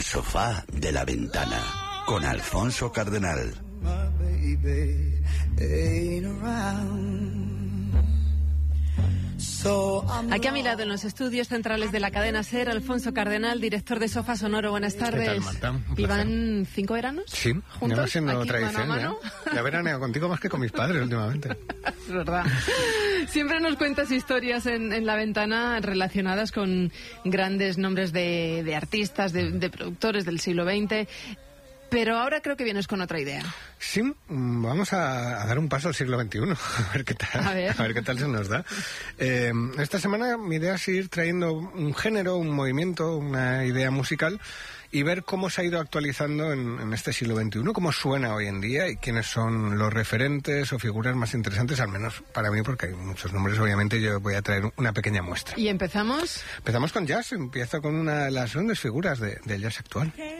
El sofá de la ventana, con Alfonso Cardenal. Aquí a mi lado en los estudios centrales de la cadena SER, Alfonso Cardenal, director de Sofá Sonoro. Buenas tardes. ¿Qué tal, Marta? ¿Iban 5 veranos? Sí, juntos, ya va siendo aquí, tradición. mano a mano. Ya veraneo contigo más que con mis padres últimamente. Es verdad. Siempre nos cuentas historias en la ventana relacionadas con grandes nombres de artistas, de productores del siglo XX. Pero ahora creo que vienes con otra idea. Sí, vamos a dar un paso al siglo XXI, a ver qué tal, a ver qué tal se nos da. Esta semana mi idea es ir trayendo un género, un movimiento, una idea musical y ver cómo se ha ido actualizando en este siglo XXI, cómo suena hoy en día y quiénes son los referentes o figuras más interesantes, al menos para mí, porque hay muchos nombres, obviamente. Yo voy a traer una pequeña muestra. ¿Y empezamos? Empezamos con jazz, empiezo con una de las grandes figuras del jazz actual.